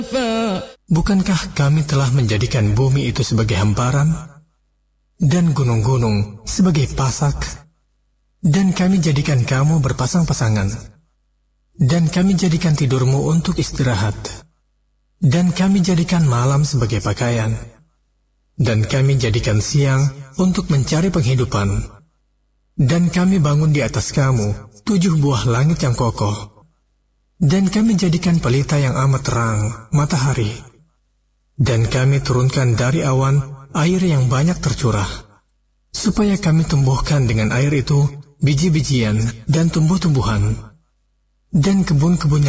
Bukankah kami telah menjadikan bumi itu sebagai hamparan, dan gunung-gunung sebagai pasak, dan kami jadikan kamu berpasang-pasangan, dan kami jadikan tidurmu untuk istirahat, dan kami jadikan malam sebagai pakaian, dan kami jadikan siang untuk mencari penghidupan, dan kami bangun di atas kamu 7 buah langit yang kokoh, dan kami jadikan pelita yang amat terang, matahari, dan kami turunkan dari awan air yang banyak tercurah, supaya kami tumbuhkan dengan air itu biji-bijian dan tumbuh-tumbuhan, dan kebun-kebun